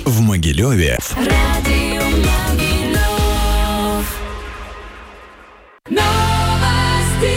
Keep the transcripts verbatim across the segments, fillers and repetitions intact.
в Могилеве. Радио Могилев. Новости.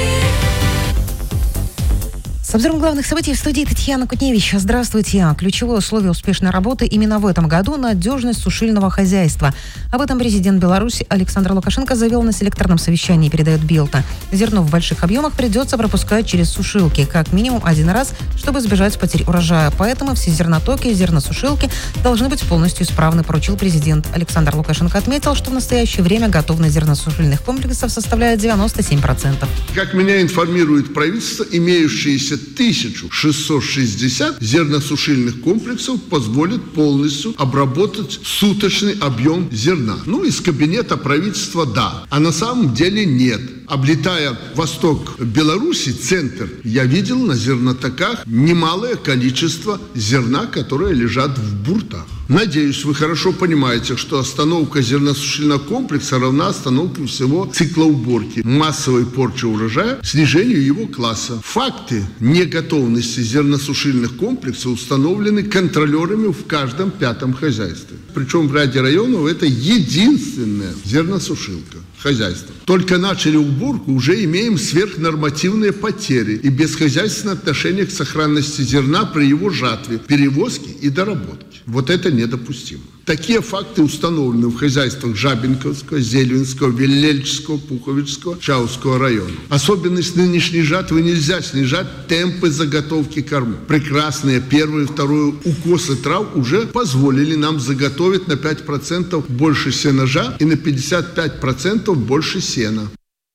С обзором главных событий в студии Татьяна Кутневич. Здравствуйте. Ключевое условие успешной работы именно в этом году – надежность сушильного хозяйства. Об этом президент Беларуси Александр Лукашенко заявил на селекторном совещании, передает Белта. Зерно в больших объемах придется пропускать через сушилки, как минимум один раз, чтобы избежать потерь урожая. Поэтому все зернотоки и зерносушилки должны быть полностью исправны, поручил президент. Александр Лукашенко отметил, что в настоящее время готовность зерносушильных комплексов составляет девяносто семь процентов. Как меня информирует правительство, имеющиеся тысяча шестьсот шестьдесят зерносушильных комплексов позволит полностью обработать суточный объем зерна. Ну, из кабинета правительства да, а на самом деле нет. Облетая восток Беларуси, центр, я видел на зернотоках немалое количество зерна, которые лежат в буртах. Надеюсь, вы хорошо понимаете, что остановка зерносушильного комплекса равна остановке всего цикла уборки, массовой порчи урожая, снижению его класса. Факты неготовности зерносушильных комплексов установлены контролерами в каждом пятом хозяйстве. Причем в ряде районов это единственная зерносушилка хозяйства. Только начали уборку, уже имеем сверхнормативные потери и бесхозяйственное отношение к сохранности зерна при его жатве, перевозке и доработке. Вот это недопустимо. Такие факты установлены в хозяйствах Жабинковского, Зельвинского, Виллельческого, Пуховичского, Чауского района. Особенность нынешней жатвы: нельзя снижать темпы заготовки кормов. Прекрасные первые и вторые укосы трав уже позволили нам заготовить на пять процентов больше сенажа и на пятьдесят пять процентов больше сена.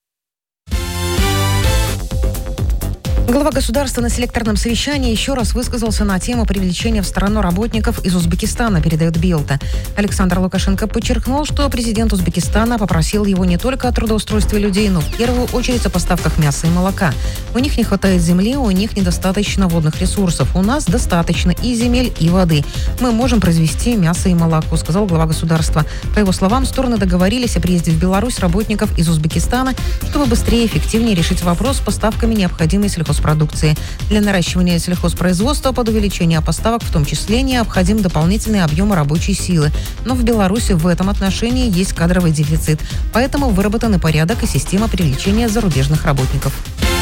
Глава государства на селекторном совещании еще раз высказался на тему привлечения в страну работников из Узбекистана, передает Белта. Александр Лукашенко подчеркнул, что президент Узбекистана попросил его не только о трудоустройстве людей, но в первую очередь о поставках мяса и молока. У них не хватает земли, у них недостаточно водных ресурсов. У нас достаточно и земель, и воды. Мы можем произвести мясо и молоко, сказал глава государства. По его словам, стороны договорились о приезде в Беларусь работников из Узбекистана, чтобы быстрее и эффективнее решить вопрос с поставками необходимой сельхозпродукции. Продукции. Для наращивания сельхозпроизводства под увеличение поставок в том числе необходим дополнительный объем рабочей силы. Но в Беларуси в этом отношении есть кадровый дефицит. Поэтому выработаны порядок и система привлечения зарубежных работников.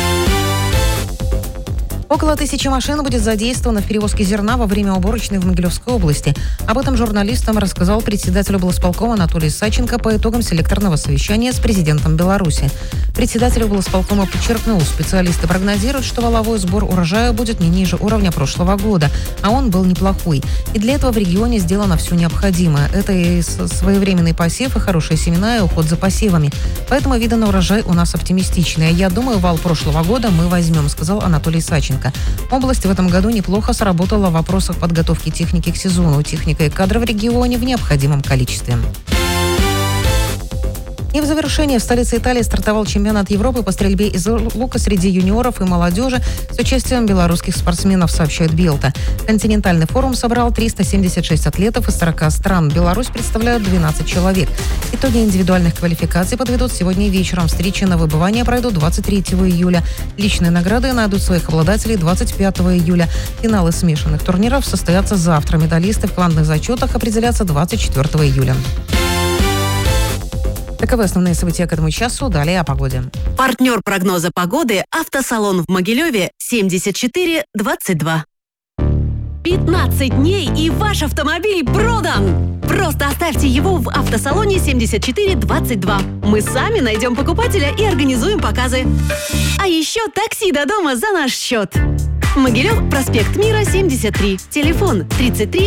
Около тысячи машин будет задействовано в перевозке зерна во время уборочной в Могилевской области. Об этом журналистам рассказал председатель облсполкома Анатолий Саченко по итогам селекторного совещания с президентом Беларуси. Председатель облсполкома подчеркнул, специалисты прогнозируют, что валовой сбор урожая будет не ниже уровня прошлого года, а он был неплохой. И для этого в регионе сделано все необходимое. Это и своевременный посев, и хорошие семена, и уход за посевами. Поэтому виды на урожай у нас оптимистичные. Я думаю, вал прошлого года мы возьмем, сказал Анатолий Саченко. Область в этом году неплохо сработала в вопросах подготовки техники к сезону. Техника и кадры в регионе в необходимом количестве. И в завершение в столице Италии стартовал чемпионат Европы по стрельбе из лука среди юниоров и молодежи с участием белорусских спортсменов, сообщает Белта. Континентальный форум собрал триста семьдесят шесть атлетов из сорока стран. Беларусь представляют двенадцать человек. Итоги индивидуальных квалификаций подведут сегодня вечером. Встречи на выбывание пройдут двадцать третьего июля. Личные награды найдут своих обладателей двадцать пятого июля. Финалы смешанных турниров состоятся завтра. Медалисты в командных зачетах определятся двадцать четвертого июля. Таковы основные события к этому часу. Далее о погоде. Партнер прогноза погоды – автосалон в Могилеве семьдесят четыре двадцать два. пятнадцать дней и ваш автомобиль продан! Просто оставьте его в автосалоне семьдесят четыре двадцать два. Мы сами найдем покупателя и организуем показы. А еще такси до дома за наш счет. Могилев, проспект Мира, семьдесят три. Телефон тридцать три